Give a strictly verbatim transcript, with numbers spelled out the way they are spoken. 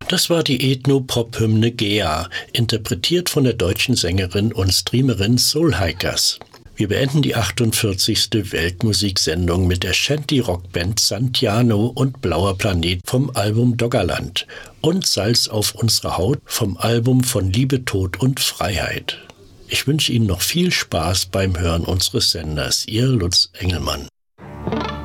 Das war die Ethno-Pop-Hymne Gea, interpretiert von der deutschen Sängerin und Streamerin Soul Hikers. Wir beenden die achtundvierzigste Weltmusiksendung mit der Shanty-Rockband Santiano und Blauer Planet vom Album Doggerland und Salz auf unsere Haut vom Album Von Liebe, Tod und Freiheit. Ich wünsche Ihnen noch viel Spaß beim Hören unseres Senders. Ihr Lutz Engelmann.